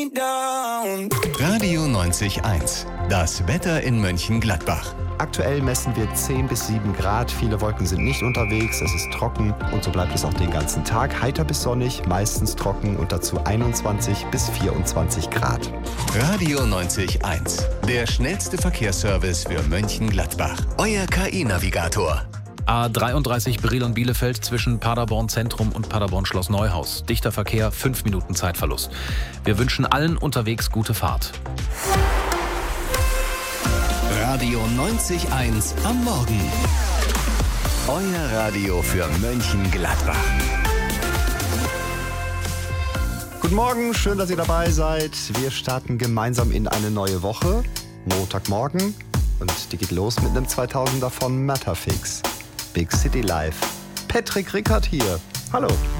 Radio 90.1. Das Wetter in Mönchengladbach. Aktuell messen wir 10 bis 7 Grad. Viele Wolken sind nicht unterwegs. Es ist trocken und so bleibt es auch den ganzen Tag. Heiter bis sonnig, meistens trocken und dazu 21 bis 24 Grad. Radio 90.1. Der schnellste Verkehrsservice für Mönchengladbach. Euer KI-Navigator. A33 Brilon-Bielefeld zwischen Paderborn Zentrum und Paderborn Schloss Neuhaus. Dichter Verkehr, 5 Minuten Zeitverlust. Wir wünschen allen unterwegs gute Fahrt. Radio 90.1 am Morgen. Euer Radio für Mönchengladbach. Guten Morgen, schön, dass ihr dabei seid. Wir starten gemeinsam in eine neue Woche. Montagmorgen. Und die geht los mit einem 2000er von Matterfix. Big City Life. Patrick Rickert hier. Hallo.